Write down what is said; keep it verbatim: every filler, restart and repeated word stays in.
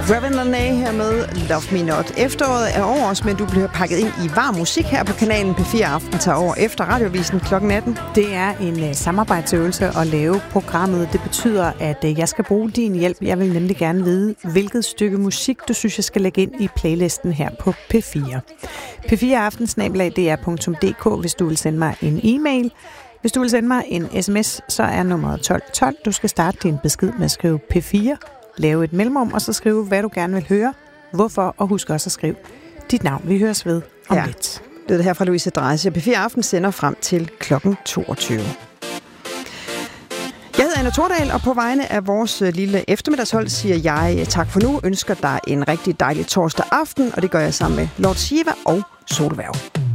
Raven Lanay her med Love Me Not. Efteråret er over os, men du bliver pakket ind i varm musik her på kanalen. P fire Aften tager over efter Radiovisen klokken atten. Det er en uh, samarbejdsøvelse at lave programmet. Det betyder, at uh, jeg skal bruge din hjælp. Jeg vil nemlig gerne vide, hvilket stykke musik, du synes, jeg skal lægge ind i playlisten her på P fire. P fire Aften snabel-a d r punktum d k, hvis du vil sende mig en e-mail. Hvis du vil sende mig en sms, så er nummeret tolv tolv. Du skal starte din besked med at skrive P fire, lave et mellemrum, og så skrive, hvad du gerne vil høre, hvorfor, og husk også at skrive dit navn. Vi høres ved om ja. lidt. Det er det her fra Louise Dreise. P fire Aften sender frem til klokken toogtyve. Jeg hedder Anna Tordal, og på vegne af vores lille eftermiddagshold siger jeg tak for nu. Ønsker dig en rigtig dejlig torsdag aften, og det gør jeg sammen med Lord Shiva og Solværv.